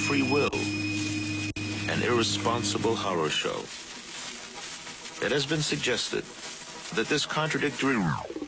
free will, an irresponsible horror show. It has been suggested that this contradictory